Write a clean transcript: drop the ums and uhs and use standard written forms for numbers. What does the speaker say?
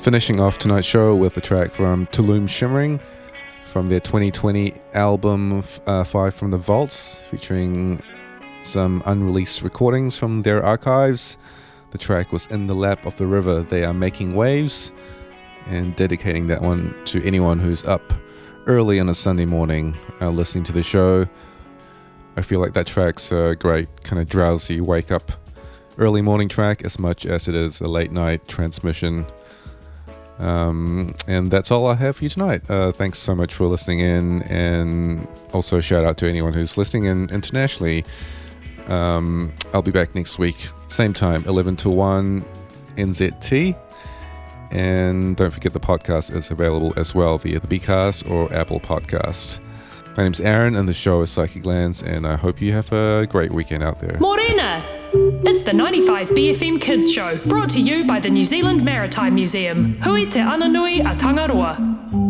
Finishing off tonight's show with a track from Tulum Shimmering from their 2020 album Five from the Vaults, featuring some unreleased recordings from their archives. The track was In the Lap of the River, They Are Making Waves, and dedicating that one to anyone who's up early on a Sunday morning listening to the show. I feel like that track's a great kind of drowsy wake up early morning track as much as it is a late night transmission. And that's all I have for you tonight. Thanks so much for listening in, and also shout out to anyone who's listening in internationally. I'll be back next week, same time, 11 to 1 NZT. And don't forget the podcast is available as well via the Bcast or Apple Podcast. My name's Aaron and the show is Psychic Lands, and I hope you have a great weekend out there. Morena! It's the 95 BFM Kids Show, brought to you by the New Zealand Maritime Museum. Hui te ananui a Tangaroa.